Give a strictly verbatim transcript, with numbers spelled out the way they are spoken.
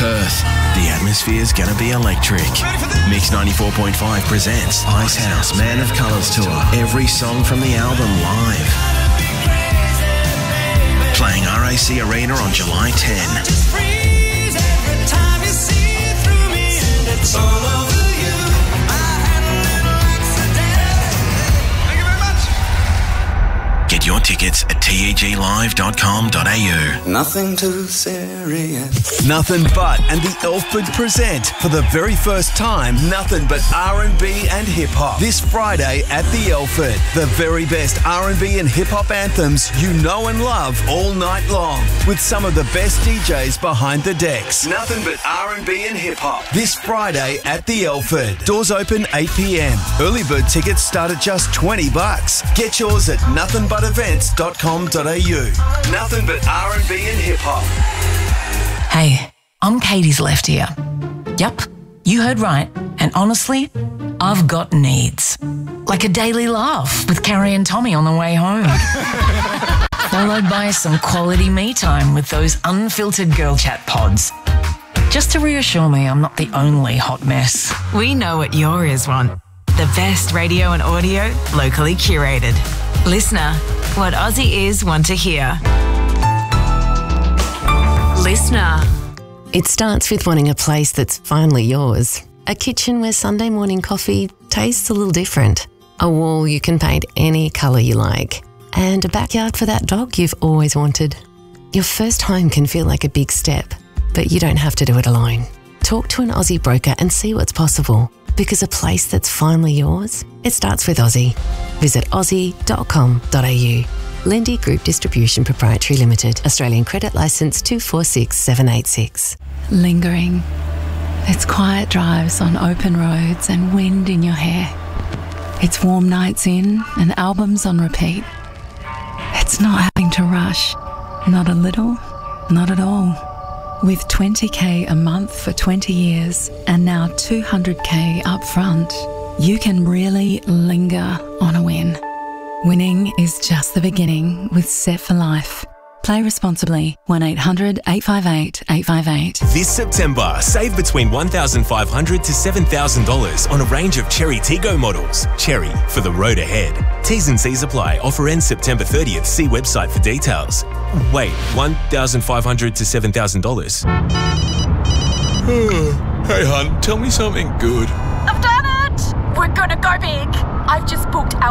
Perth, the atmosphere's gonna be electric. Mix ninety-four point five presents Icehouse Man of Colours Tour. Every song from the album live. Playing R A C Arena on July tenth. Get your tickets at T E G live dot com dot A U. Nothing too serious. Nothing But and the Elfbird present, for the very first time, nothing but R and B and hip-hop. This Friday at the Elfbird. The very best R and B and hip-hop anthems you know and love all night long, with some of the best D Js behind the decks. Nothing but R and B and hip-hop. This Friday at the Elfbird. Doors open eight p.m. Early bird tickets start at just twenty bucks. Get yours at nothing but events dot com dot A U. Nothing but R and B and hip-hop. Hey, I'm Katie's left ear. Yup, you heard right. And honestly, I've got needs. Like a daily laugh with Carrie and Tommy on the way home. Followed by some quality me time with those unfiltered girl chat pods. Just to reassure me I'm not the only hot mess. We know what your ears want. The best radio and audio, locally curated. Listener, what Aussie ears want to hear. Listener. It starts with wanting a place that's finally yours. A kitchen where Sunday morning coffee tastes a little different. A wall you can paint any colour you like. And a backyard for that dog you've always wanted. Your first home can feel like a big step, but you don't have to do it alone. Talk to an Aussie broker and see what's possible. Because a place that's finally yours, it starts with Aussie. Visit aussie dot com dot A U. Lindy Group Distribution Proprietary Limited. Australian Credit Licence two four six seven eight six. Lingering. It's quiet drives on open roads and wind in your hair. It's warm nights in and albums on repeat. It's not having to rush. Not a little, not at all. With twenty K a month for twenty years and now two hundred K up front, you can really linger on a win. Winning is just the beginning with Set for Life. Play responsibly. one eight hundred eight five eight eight five eight. This September, save between one thousand five hundred dollars to seven thousand dollars on a range of Cherry Tiggo models. Cherry, for the road ahead. T's and C's apply. Offer ends September thirtieth. See website for details. Wait, one thousand five hundred dollars to seven thousand dollars? Hey, hun, tell me something good. I've done it! We're gonna go big. I've just booked our